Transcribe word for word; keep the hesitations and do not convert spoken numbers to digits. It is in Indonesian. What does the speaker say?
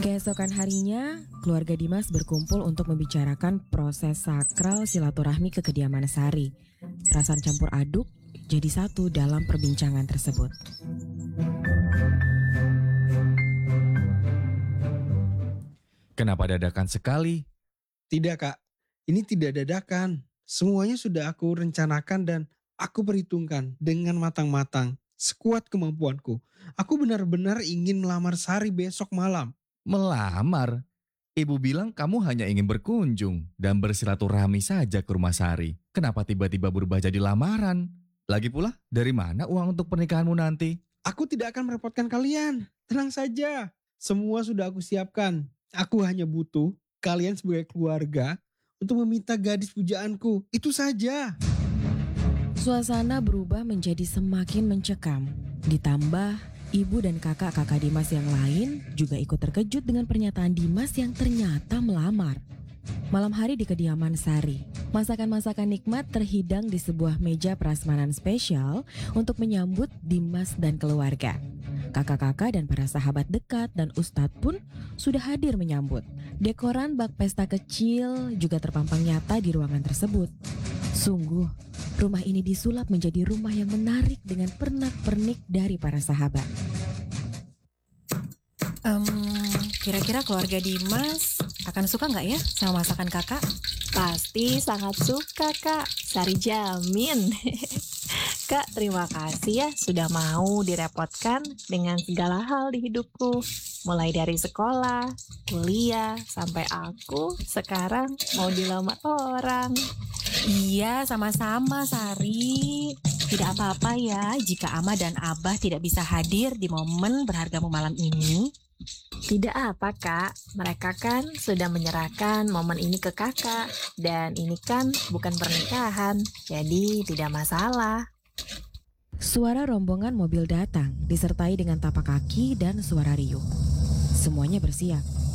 Keesokan harinya, keluarga Dimas berkumpul untuk membicarakan proses sakral silaturahmi ke kediaman Sari. Perasaan campur aduk jadi satu dalam perbincangan tersebut. Kenapa dadakan sekali? Tidak kak, ini tidak dadakan. Semuanya sudah aku rencanakan dan aku perhitungkan dengan matang-matang. Sekuat kemampuanku. Aku benar-benar ingin melamar Sari besok malam. Melamar? Ibu bilang kamu hanya ingin berkunjung dan bersilaturahmi saja ke rumah Sari. Kenapa tiba-tiba berubah jadi lamaran? Lagi pula, dari mana uang untuk pernikahanmu nanti? Aku tidak akan merepotkan kalian. Tenang saja. Semua sudah aku siapkan. Aku hanya butuh kalian sebagai keluarga untuk meminta gadis pujaanku. Itu saja. Suasana berubah menjadi semakin mencekam. Ditambah, ibu dan kakak-kakak Dimas yang lain juga ikut terkejut dengan pernyataan Dimas yang ternyata melamar. Malam hari di kediaman Sari, masakan-masakan nikmat terhidang di sebuah meja prasmanan spesial untuk menyambut Dimas dan keluarga. Kakak-kakak dan para sahabat dekat dan ustadz pun sudah hadir menyambut. Dekoran bak pesta kecil juga terpampang nyata di ruangan tersebut. Sungguh, rumah ini disulap menjadi rumah yang menarik dengan pernak-pernik dari para sahabat. Um, kira-kira keluarga Dimas akan suka nggak ya sama masakan kakak? Pasti sangat suka kak, Sari jamin. Kak, terima kasih ya sudah mau direpotkan dengan segala hal di hidupku. Mulai dari sekolah, kuliah, sampai aku sekarang mau dilamar orang. Iya, sama-sama Sari. Tidak apa-apa ya jika Ama dan Abah tidak bisa hadir di momen berhargamu malam ini. Tidak apa kak, mereka kan sudah menyerahkan momen ini ke kakak. Dan ini kan bukan pernikahan, jadi tidak masalah. Suara rombongan mobil datang disertai dengan tapak kaki dan suara riuh. Semuanya bersiap.